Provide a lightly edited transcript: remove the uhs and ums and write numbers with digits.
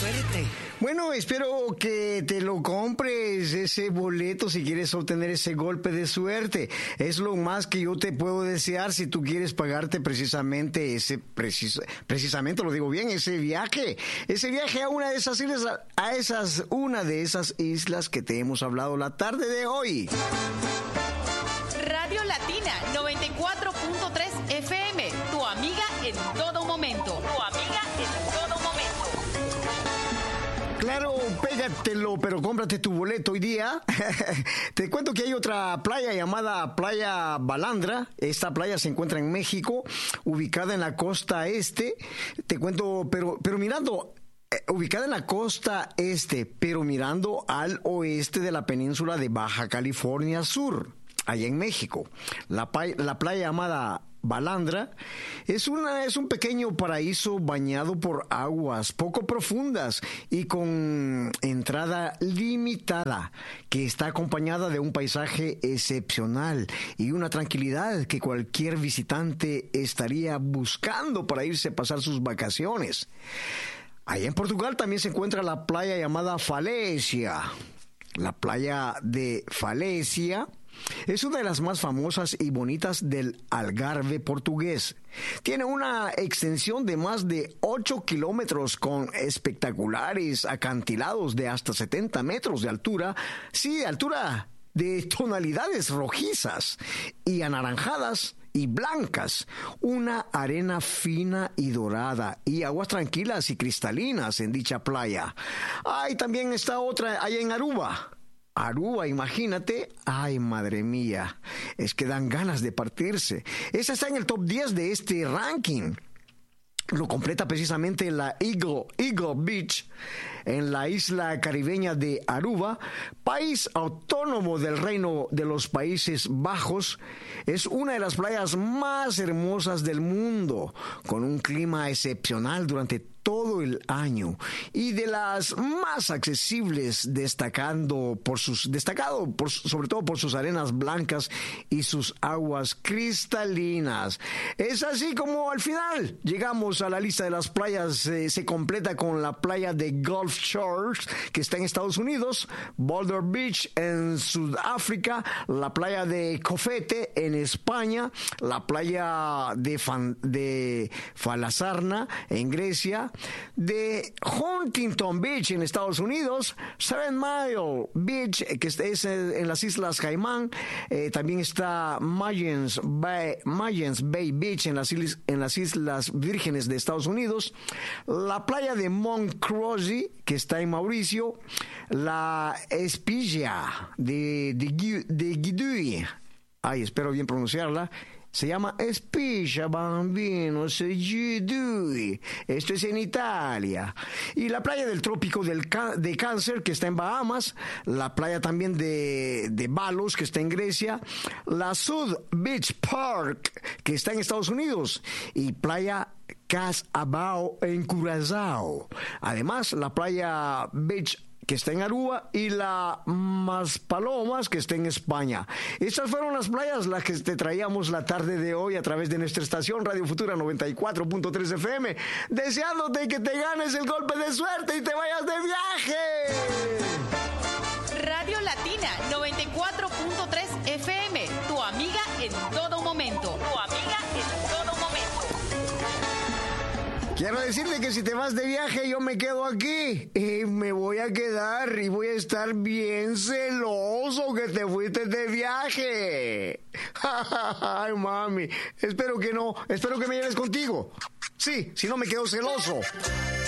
suerte. Bueno, espero que te lo compres, ese boleto, si quieres obtener ese golpe de suerte. Es lo más que yo te puedo desear si tú quieres pagarte precisamente precisamente lo digo bien, ese viaje a una de esas islas, una de esas islas que te hemos hablado la tarde de hoy. Radio Latina 94.3 FM, tu amiga en todo momento. Tu amiga en todo momento. Claro, pégatelo, pero cómprate tu boleto hoy día. Te cuento que hay otra playa llamada Playa Balandra. Esta playa se encuentra en México, ubicada en la costa este. Te cuento, pero mirando... ubicada en la costa este, pero mirando al oeste de la península de Baja California Sur, allá en México. La playa llamada Balandra es un pequeño paraíso bañado por aguas poco profundas y con entrada limitada, que está acompañada de un paisaje excepcional y una tranquilidad que cualquier visitante estaría buscando para irse a pasar sus vacaciones. Allá en Portugal también se encuentra la playa llamada Falesia. La playa de Falesia es una de las más famosas y bonitas del Algarve portugués. Tiene una extensión de más de 8 kilómetros con espectaculares acantilados de hasta 70 metros de altura. Sí, de altura, de tonalidades rojizas y anaranjadas y blancas, una arena fina y dorada y aguas tranquilas y cristalinas en dicha playa. También está otra allá en Aruba. Aruba, imagínate, ay madre mía, es que dan ganas de partirse. Esa está en el top 10 de este ranking. Lo completa precisamente la Eagle Beach, en la isla caribeña de Aruba, país autónomo del Reino de los Países Bajos. Es una de las playas más hermosas del mundo, con un clima excepcional durante todo el año y de las más accesibles, sobre todo por sus arenas blancas y sus aguas cristalinas. Es así como al final llegamos a la lista de las playas. Se completa con la playa de Gulf Shores, que está en Estados Unidos, Boulder Beach en Sudáfrica, la playa de Cofete en España, la playa de Falasarna en Grecia, de Huntington Beach en Estados Unidos, Seven Mile Beach, que es en las Islas Caimán. También está Mayans Bay Beach en las Islas Vírgenes de Estados Unidos, la playa de Mont Croce, que está en Mauricio, la Espilla de Gidui, espero bien pronunciarla. Se llama Espilla, bambino, Gidui. Esto es en Italia. Y la playa del trópico de Cáncer, que está en Bahamas. La playa también de Balos, que está en Grecia. La South Beach Park, que está en Estados Unidos. Y playa Casabao en Curazao. Además, la playa Beach, que está en Aruba, y la Maspalomas, que está en España. Estas fueron las playas las que te traíamos la tarde de hoy a través de nuestra estación Radio Futura 94.3 FM, deseándote que te ganes el golpe de suerte y te vayas de viaje. Radio Latina 94.3 FM, tu amiga en todo momento. Tu amiga en todo momento. Quiero decirte que si te vas de viaje, yo me quedo aquí y me voy a quedar y voy a estar bien celoso que te fuiste de viaje. Ay, mami, espero que no, espero que me lleves contigo. Sí, si no me quedo celoso.